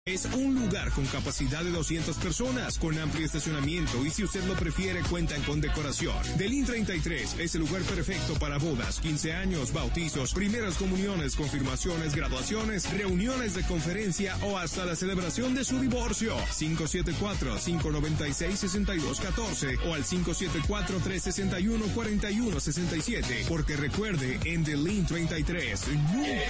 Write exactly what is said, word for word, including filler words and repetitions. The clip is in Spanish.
Es un lugar con capacidad de doscientas personas, con amplio estacionamiento y si usted lo prefiere cuentan con decoración. Delin treinta y tres es el lugar perfecto para bodas, quince años, bautizos, primeras comuniones, confirmaciones, graduaciones, reuniones de conferencia o hasta la celebración de su divorcio. cinco siete cuatro, cinco nueve seis, seis dos uno cuatro o al cinco siete cuatro, tres seis uno, cuatro uno seis siete porque recuerde, en Delin treinta y tres nunca